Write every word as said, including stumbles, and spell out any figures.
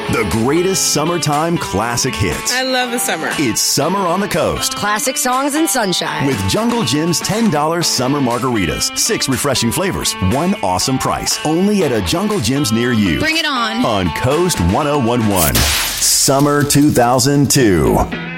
The greatest summertime classic hits. I love the summer. It's Summer on the Coast. Classic songs and sunshine. With Jungle Jim's ten dollars summer margaritas. Six refreshing flavors. One awesome price. Only at a Jungle Jim's near you. Bring it on. On Coast ten eleven. Summer two thousand two.